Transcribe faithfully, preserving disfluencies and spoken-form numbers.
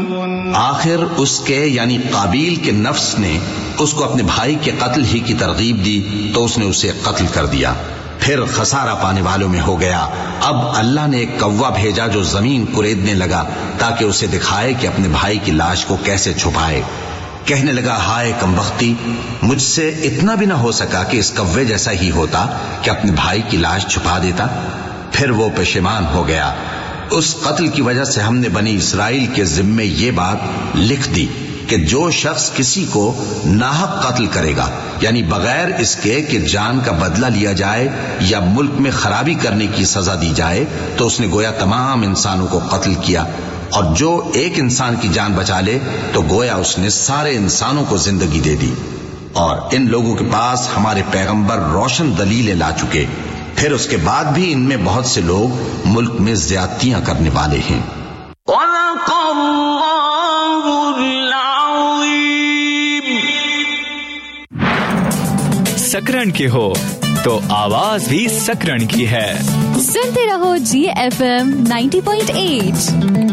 آخر اس کے یعنی قابیل کے نفس نے اس کو اپنے بھائی کے قتل ہی کی ترغیب دی تو اس نے اسے قتل کر دیا، پھر خسارہ پانے والوں میں ہو گیا۔ اب اللہ نے ایک کوا بھیجا جو زمین کریدنے لگا تاکہ اسے دکھائے کہ اپنے بھائی کی لاش کو کیسے چھپائے۔ کہنے لگا، ہائے کمبختی، مجھ سے اتنا بھی نہ ہو سکا کہ اس کوے جیسا ہی ہوتا کہ اپنے بھائی کی لاش چھپا دیتا۔ پھر وہ پشیمان ہو گیا۔ اس قتل کی وجہ سے ہم نے بنی اسرائیل کے ذمے یہ بات لکھ دی کہ جو شخص کسی کو ناحق قتل کرے گا، یعنی بغیر اس کے کہ جان کا بدلہ لیا جائے یا ملک میں خرابی کرنے کی سزا دی جائے، تو اس نے گویا تمام انسانوں کو قتل کیا، اور جو ایک انسان کی جان بچا لے تو گویا اس نے سارے انسانوں کو زندگی دے دی۔ اور ان لوگوں کے پاس ہمارے پیغمبر روشن دلیلیں لا چکے، پھر اس کے بعد بھی ان میں بہت سے لوگ ملک میں زیادتیاں کرنے والے ہیں۔ سکرن کی ہو تو آواز بھی سکرن کی ہے۔ سنتے رہو جی F M ninety point eight.